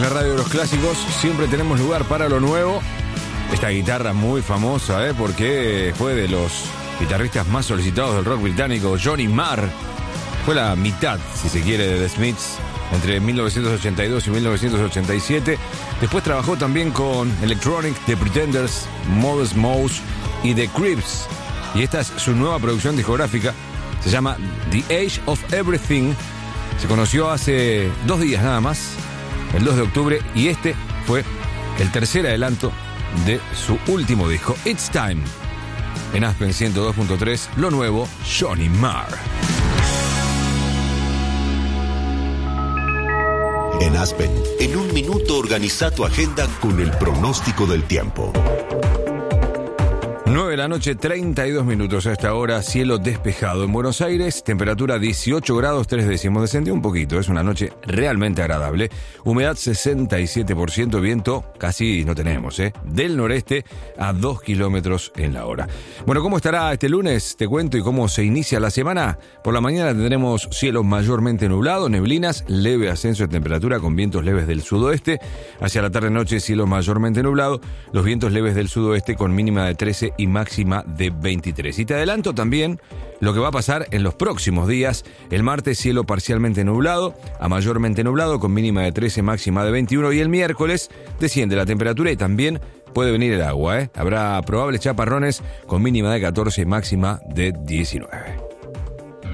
En la radio de los clásicos siempre tenemos lugar para lo nuevo. Esta guitarra muy famosa, porque fue de los guitarristas más solicitados del rock británico. Johnny Marr fue la mitad, si se quiere, de The Smiths entre 1982 y 1987. Después trabajó también con Electronic, The Pretenders, Modest Mouse y The Creeps. Y esta es su nueva producción discográfica. Se llama The Age of Everything. Se conoció hace 2 días nada más, el 2 de octubre, y este fue el tercer adelanto de su último disco, It's Time. En Aspen 102.3, lo nuevo, Johnny Marr. En Aspen, en un minuto organiza tu agenda con el pronóstico del tiempo. 9 de la noche, 32 minutos a esta hora, cielo despejado. En Buenos Aires, temperatura 18 grados 3 décimos. Descendió un poquito, es una noche realmente agradable. Humedad 67%, viento casi no tenemos, del noreste a 2 kilómetros en la hora. Bueno, ¿cómo estará este lunes? Te cuento y cómo se inicia la semana. Por la mañana tendremos cielos mayormente nublados, neblinas, leve ascenso de temperatura con vientos leves del sudoeste. Hacia la tarde-noche, cielo mayormente nublado, los vientos leves del sudoeste con mínima de 13 y máxima de 23. Y te adelanto también lo que va a pasar en los próximos días. El martes, cielo parcialmente nublado a mayormente nublado con mínima de 13, máxima de 21. Y el miércoles desciende la temperatura y también puede venir el agua. Habrá probables chaparrones con mínima de 14 y máxima de 19.